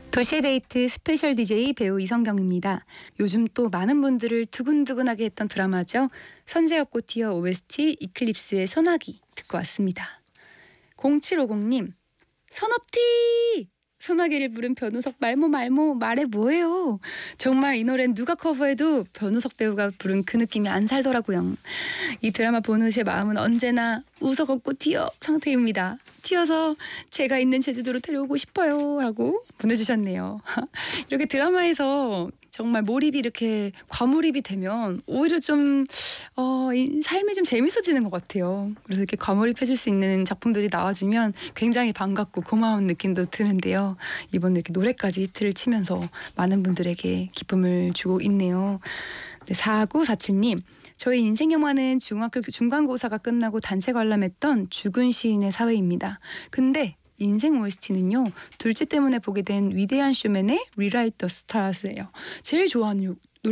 도시의 데이트 스페셜 DJ 배우 이성경입니다. 요즘 또 많은 분들을 두근두근하게 했던 드라마죠. 선제였고 티어 OST 이클립스의 소나기 듣고 왔습니다. 0750님, 선업티! 소나기를 부른 변우석 말모 말해 뭐예요. 정말 이 노래는 누가 커버해도 변우석 배우가 부른 그 느낌이 안 살더라고요. 이 드라마 보는 제 마음은 언제나 우석 없고 튀어 상태입니다. 튀어서 제가 있는 제주도로 데려오고 싶어요 라고 보내주셨네요. 이렇게 드라마에서 정말 몰입이 이렇게 과몰입이 되면 오히려 좀 이 삶이 좀 재밌어지는 것 같아요. 그래서 이렇게 과몰입해줄 수 있는 작품들이 나와주면 굉장히 반갑고 고마운 느낌도 드는데요. 이번에 이렇게 노래까지 히트를 치면서 많은 분들에게 기쁨을 주고 있네요. 네, 4947님, 저희 인생 영화는 중학교 중간고사가 끝나고 단체 관람했던 죽은 시인의 사회입니다. 근데 인생 OST는요, 둘째 때문에 보게 된 위대한 쇼맨의 Rewrite the Stars예요. 제일 좋아하는